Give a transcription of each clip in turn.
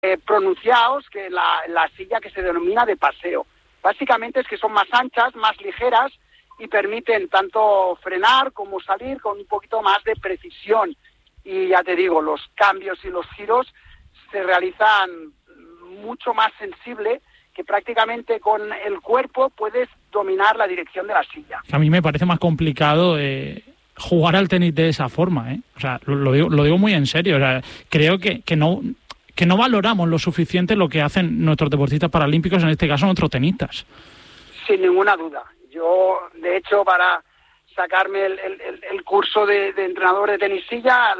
pronunciados que la silla que se denomina de paseo. Básicamente es que son más anchas, más ligeras y permiten tanto frenar como salir con un poquito más de precisión. Y ya te digo, los cambios y los giros se realizan mucho más sensible, que prácticamente con el cuerpo puedes dominar la dirección de la silla. A mí me parece más complicado jugar al tenis de esa forma, O sea, lo digo muy en serio. O sea, creo que no valoramos lo suficiente lo que hacen nuestros deportistas paralímpicos, en este caso nuestros tenistas. Sin ninguna duda. Yo, de hecho, para sacarme el curso de entrenador de tenis silla,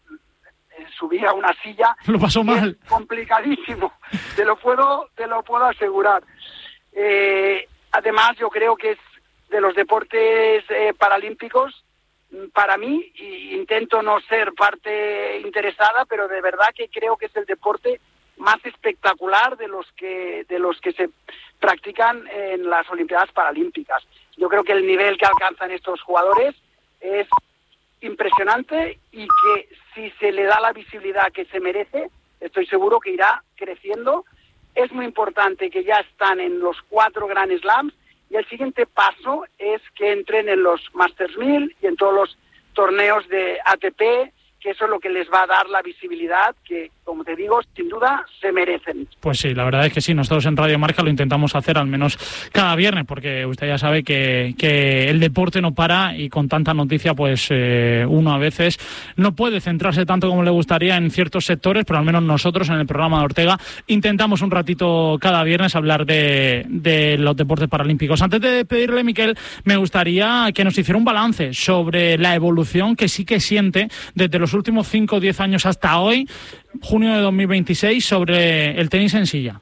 subí a una silla. Lo pasó mal. Es complicadísimo, te lo puedo asegurar. Además, yo creo que es de los deportes paralímpicos, para mí, y intento no ser parte interesada, pero de verdad que creo que es el deporte más espectacular de los que se practican en las Olimpiadas Paralímpicas. Yo creo que el nivel que alcanzan estos jugadores es impresionante y que si se le da la visibilidad que se merece, estoy seguro que irá creciendo. Es muy importante que ya están en los 4 Grand Slams y el siguiente paso es que entren en los Masters 1000 y en todos los torneos de ATP, que eso es lo que les va a dar la visibilidad que, como te digo, sin duda se merecen. Pues sí, la verdad es que sí, nosotros en Radio Marca lo intentamos hacer al menos cada viernes, porque usted ya sabe que el deporte no para y con tanta noticia pues uno a veces no puede centrarse tanto como le gustaría en ciertos sectores, pero al menos nosotros en el programa de Ortega intentamos un ratito cada viernes hablar de los deportes paralímpicos. Antes de pedirle, Miquel, me gustaría que nos hiciera un balance sobre la evolución que sí que siente desde los últimos 5 o 10 años hasta hoy, junio de 2026, sobre el tenis en silla.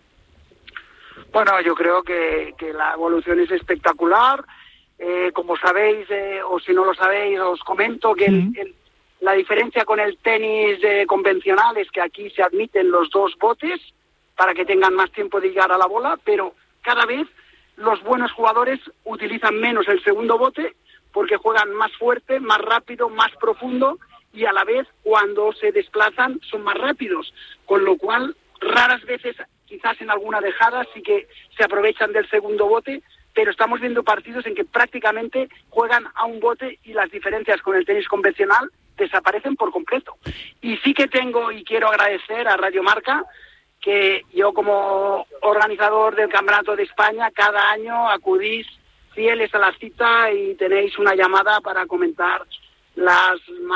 Bueno, yo creo que la evolución es espectacular. Como sabéis, o si no lo sabéis, os comento que la diferencia con el tenis convencional es que aquí se admiten los 2 botes para que tengan más tiempo de llegar a la bola, pero cada vez los buenos jugadores utilizan menos el segundo bote porque juegan más fuerte, más rápido, más profundo, y a la vez cuando se desplazan son más rápidos, con lo cual raras veces, quizás en alguna dejada, sí que se aprovechan del segundo bote, pero estamos viendo partidos en que prácticamente juegan a un bote y las diferencias con el tenis convencional desaparecen por completo. Y sí que tengo y quiero agradecer a Radio Marca, que yo como organizador del Campeonato de España, cada año acudís fieles a la cita y tenéis una llamada para comentar las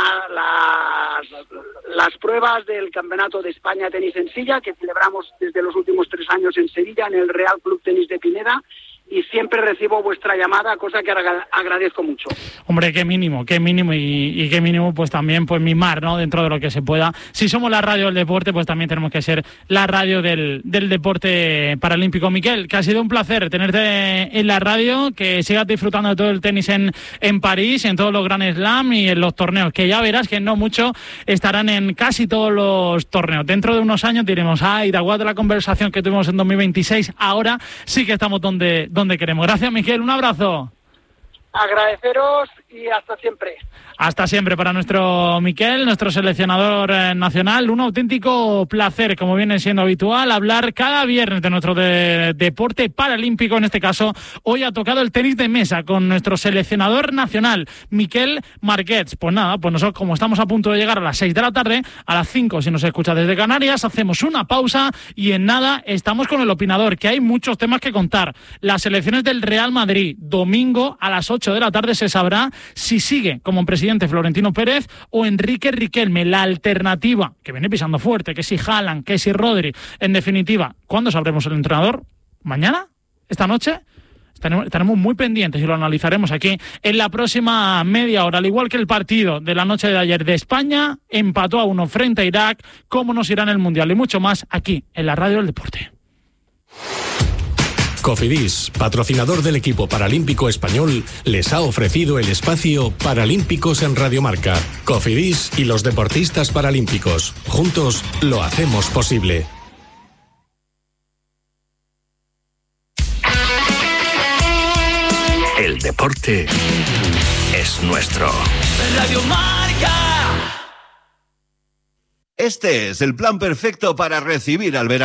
pruebas del Campeonato de España Tenis en Silla, que celebramos desde los últimos 3 años en Sevilla, en el Real Club Tenis de Pineda, y siempre recibo vuestra llamada, cosa que agradezco mucho. Hombre, qué mínimo, y qué mínimo pues también pues mimar, ¿no?, dentro de lo que se pueda. Si somos la radio del deporte, pues también tenemos que ser la radio del deporte paralímpico. Miquel, que ha sido un placer tenerte en la radio, que sigas disfrutando de todo el tenis en París, en todos los Grand Slam y en los torneos, que ya verás que no mucho estarán en casi todos los torneos. Dentro de unos años diremos, da igual de la conversación que tuvimos en 2026, ahora sí que estamos donde queremos. Gracias, Miquel, un abrazo. Agradeceros y hasta siempre. Hasta siempre para nuestro Miquel, nuestro seleccionador nacional. Un auténtico placer, como viene siendo habitual, hablar cada viernes de nuestro deporte paralímpico. En este caso, hoy ha tocado el tenis de mesa con nuestro seleccionador nacional, Miquel Marquets. Pues nada, pues nosotros, como estamos a punto de llegar a las 6 de la tarde, a las 5 si nos escucha desde Canarias, hacemos una pausa y en nada estamos con el opinador, que hay muchos temas que contar. Las elecciones del Real Madrid, domingo a las 8 de la tarde se sabrá si sigue como presidente Florentino Pérez o Enrique Riquelme, la alternativa, que viene pisando fuerte, que si Haaland, que si Rodri. En definitiva, ¿cuándo sabremos el entrenador? ¿Mañana? ¿Esta noche? Estaremos muy pendientes y lo analizaremos aquí en la próxima media hora, al igual que el partido de la noche de ayer de España, empató a 1 frente a Irak, cómo nos irá en el Mundial y mucho más aquí en la Radio del Deporte. Cofidis, patrocinador del equipo paralímpico español, les ha ofrecido el espacio Paralímpicos en Radio Marca. Cofidis y los deportistas paralímpicos. Juntos lo hacemos posible. El deporte es nuestro. Radio Marca. Este es el plan perfecto para recibir al verano.